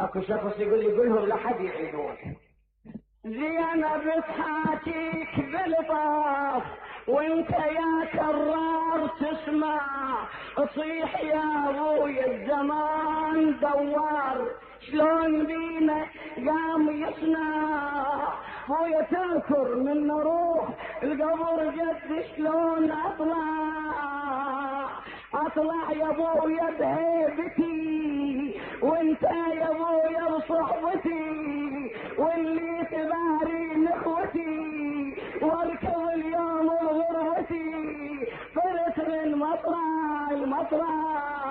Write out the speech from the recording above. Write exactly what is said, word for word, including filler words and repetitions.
اكو شخص يقول لي قولهم لحد يعيدون. زينب تحاكيك بالطاف وانت يا كرار تسمع، اصيح يا ابويا الزمان دوار، شلون بينا قام يصنع. ابويا تذكر من نروح القبر جد شلون اطلع، اطلع يا ابويا بهيبتي وانت يا ابويا بصحبتي، واللي تباري نخوتي واركب اليوم غربتي، فرس من مطرح المطرح.